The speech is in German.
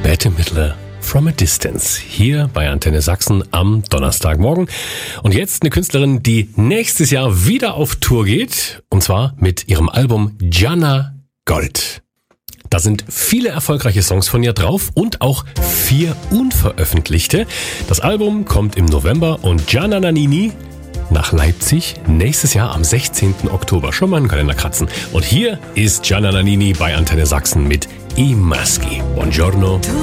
Bette Midler from a Distance hier bei Antenne Sachsen am Donnerstagmorgen. Und jetzt eine Künstlerin, die nächstes Jahr wieder auf Tour geht, und zwar mit ihrem Album Gianna Gold. Da sind viele erfolgreiche Songs von ihr drauf und auch 4 unveröffentlichte. Das Album kommt im November und Gianna Nannini nach Leipzig nächstes Jahr am 16. Oktober. Schon mal in den Kalender kratzen. Und hier ist Gianna Nannini bei Antenne Sachsen mit I Maschi. Buongiorno.